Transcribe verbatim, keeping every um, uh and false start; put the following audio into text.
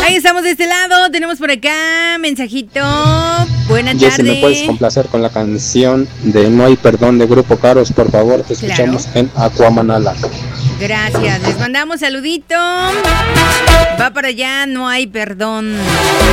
Ahí estamos de este lado. Tenemos por acá mensajito. Buenas Jessy, tardes. ¿me puedes complacer con la canción de No hay perdón de Grupo Caros? Por favor, te escuchamos Claro. en Aquamanala. Gracias, les mandamos saludito. Va para allá, No hay perdón.